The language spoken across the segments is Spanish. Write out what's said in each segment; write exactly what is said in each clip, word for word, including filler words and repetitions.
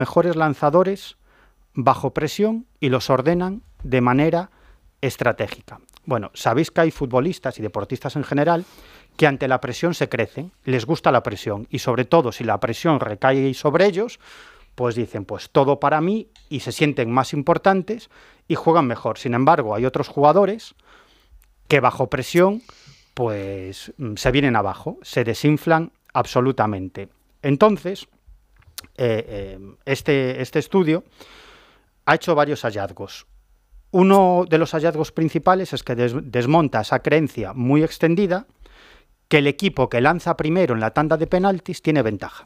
mejores lanzadores bajo presión y los ordenan de manera estratégica. Bueno, sabéis que hay futbolistas y deportistas en general que ante la presión se crecen, les gusta la presión y sobre todo si la presión recae sobre ellos, pues dicen, pues todo para mí y se sienten más importantes y juegan mejor. Sin embargo, hay otros jugadores que bajo presión pues se vienen abajo, se desinflan absolutamente. Entonces, eh, eh, este, este estudio ha hecho varios hallazgos. Uno de los hallazgos principales es que des- desmonta esa creencia muy extendida que el equipo que lanza primero en la tanda de penaltis tiene ventaja.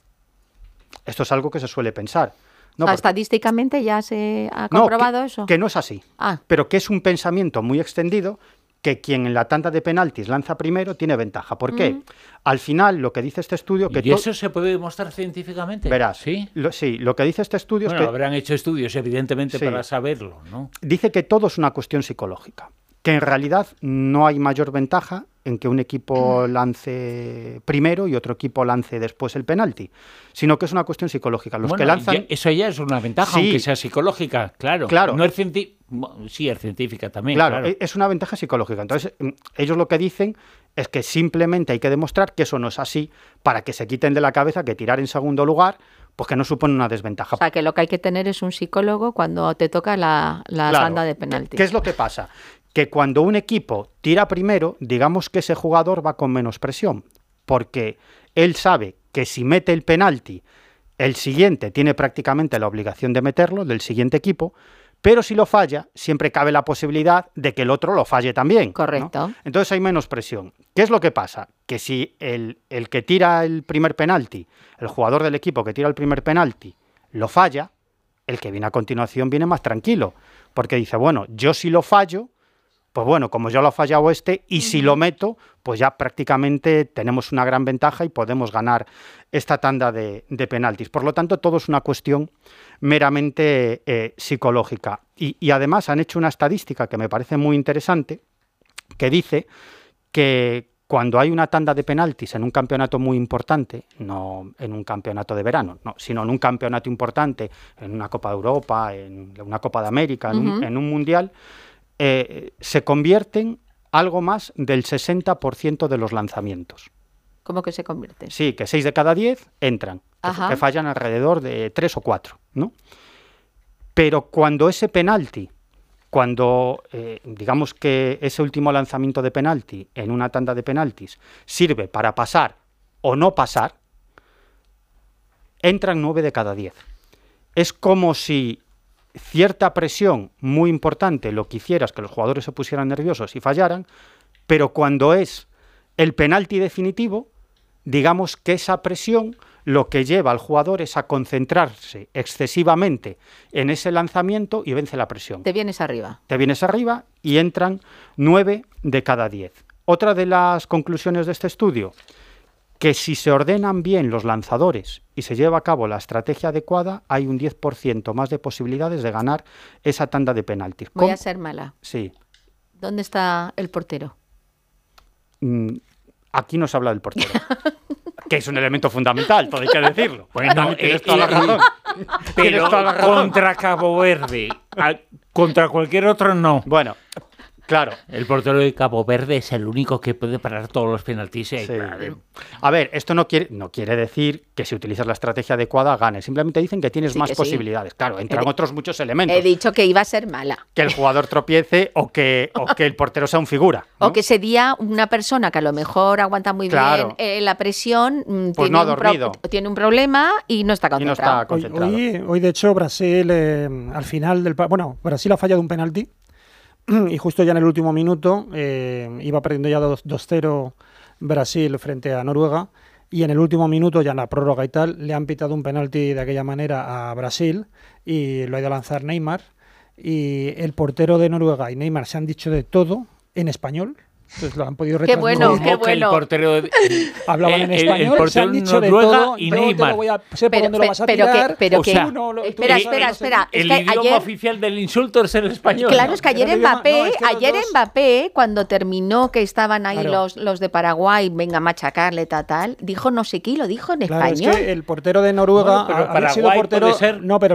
Esto es algo que se suele pensar. No, o sea, porque, estadísticamente ya se ha comprobado no, que, eso. Que no es así, ah. pero que es un pensamiento muy extendido que quien en la tanda de penaltis lanza primero tiene ventaja. ¿Por qué? Mm. Al final, lo que dice este estudio... que ¿Y eso se puede demostrar científicamente? Verás, ¿sí? Lo, sí, lo que dice este estudio bueno, es que... habrán hecho estudios, evidentemente, sí, para saberlo, ¿no? Dice que todo es una cuestión psicológica, que en realidad no hay mayor ventaja en que un equipo lance primero y otro equipo lance después el penalti, sino que es una cuestión psicológica. Los bueno, que lanzan... ya, eso ya es una ventaja, sí, aunque sea psicológica, claro. claro. No es científica, sí, es científica también. Claro, claro, es una ventaja psicológica. Entonces, ellos lo que dicen es que simplemente hay que demostrar que eso no es así para que se quiten de la cabeza que tirar en segundo lugar, pues que no supone una desventaja. O sea, que lo que hay que tener es un psicólogo cuando te toca la, la claro. tanda de penaltis. ¿Qué es lo que pasa? Que cuando un equipo tira primero, digamos que ese jugador va con menos presión, porque él sabe que si mete el penalti, el siguiente tiene prácticamente la obligación de meterlo, del siguiente equipo, pero si lo falla, siempre cabe la posibilidad de que el otro lo falle también. Correcto. ¿no? Entonces hay menos presión. ¿Qué es lo que pasa? Que si el, el que tira el primer penalti, el jugador del equipo que tira el primer penalti, lo falla, el que viene a continuación viene más tranquilo, porque dice, bueno, yo si lo fallo, pues bueno, como ya lo ha fallado este, y si lo meto, pues ya prácticamente tenemos una gran ventaja y podemos ganar esta tanda de, de penaltis. Por lo tanto, todo es una cuestión meramente eh, psicológica. Y, y además han hecho una estadística que me parece muy interesante, que dice que cuando hay una tanda de penaltis en un campeonato muy importante, no en un campeonato de verano, no, sino en un campeonato importante, en una Copa de Europa, en una Copa de América, en, uh-huh. un, en un Mundial, Eh, se convierten algo más del sesenta por ciento de los lanzamientos. ¿Cómo que se convierte? Sí, que seis de cada diez entran, que, que fallan alrededor de tres o cuatro, ¿no? Pero cuando ese penalti, cuando eh, digamos que ese último lanzamiento de penalti en una tanda de penaltis sirve para pasar o no pasar, entran nueve de cada diez. Es como si cierta presión muy importante lo que hiciera es que los jugadores se pusieran nerviosos y fallaran, pero cuando es el penalti definitivo, digamos que esa presión lo que lleva al jugador es a concentrarse excesivamente en ese lanzamiento y vence la presión. Te vienes arriba. Te vienes arriba y entran nueve de cada diez. Otra de las conclusiones de este estudio, que si se ordenan bien los lanzadores y se lleva a cabo la estrategia adecuada, hay un diez por ciento más de posibilidades de ganar esa tanda de penaltis. Voy a ser mala. Sí. ¿Dónde está el portero? Mm, aquí no se habla del portero, que es un elemento fundamental, todo hay que decirlo. Bueno, eh, tienes toda la razón. Pero toda la razón. Contra Cabo Verde, a, contra cualquier otro no. Bueno, claro. El portero de Cabo Verde es el único que puede parar todos los penaltis. Sí. A ver, esto no quiere, no quiere decir que si utilizas la estrategia adecuada ganes. Simplemente dicen que tienes sí, más que posibilidades. Sí. Claro, entran he otros muchos elementos. He dicho que iba a ser mala. Que el jugador tropiece o que, o que el portero sea un figura, ¿no? O que ese día una persona que a lo mejor aguanta muy claro. bien eh, la presión pues tiene, no ha un dormido. Pro, tiene un problema y no está concentrado. Y no está concentrado. Hoy, hoy, hoy de hecho, Brasil, eh, al final del... Bueno, Brasil ha fallado un penalti. Y justo ya en el último minuto eh, iba perdiendo ya dos cero Brasil frente a Noruega, y en el último minuto, ya en la prórroga y tal, le han pitado un penalti de aquella manera a Brasil y lo ha ido a lanzar Neymar, y el portero de Noruega y Neymar se han dicho de todo en español, Entonces lo han podido Qué bueno, retransmitir. qué bueno. El portero de, Hablaban en el- el español, portero se han dicho de Noruega todo. y yo te Neymar. lo voy a, sé por Pero- dónde lo vas a pero que- tirar. pero O que- sea, tú no lo- tú espera, no espera, sabes, espera. Es el que idioma ayer- oficial del insulto es el español. Claro, es que ayer Era el idioma- Mbappé, no, es que los ayer dos- Mbappé, cuando terminó que estaban ahí Claro. los, los de Paraguay, venga a machacarle, tal, tal, dijo no sé qué y lo dijo en Claro, es español. que el portero de Noruega Bueno, pero ha- había sido Paraguay portero. puede ser- No, pero